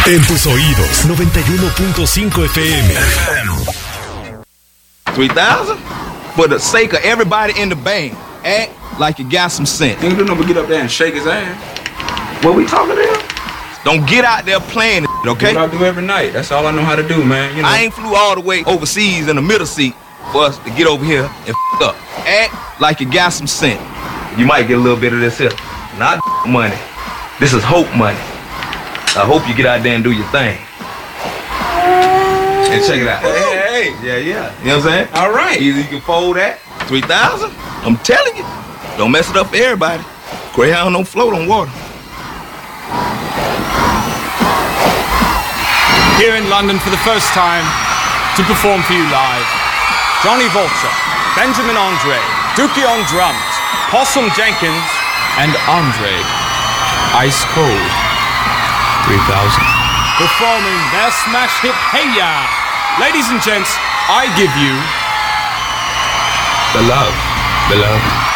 En tus oídos, 91.5 FM. 3,000? For the sake of everybody in the band, act like you got some sense. You ain't do nothing but get up there and shake his ass. What we talking about? Don't get out there playing it, okay? What I do every night. That's all I know how to do, man. You know. I ain't flew all the way overseas in the middle seat for us to get over here and up. Act like you got some sense. You might get a little bit of this here. Not money. This is hope money. I hope you get out there and do your thing. And check it out. Hey. Yeah. You know what I'm saying? All right. Either you can fold that, 3,000. I'm telling you. Don't mess it up for everybody. Greyhound don't float on water. Here in London for the first time to perform for you live, Johnny Vulture, Benjamin Andre, Dookie on drums, Possum Jenkins, and Andre Ice Cold 3000. Performing their smash hit Hey Ya. Ladies and gents, I give you The love.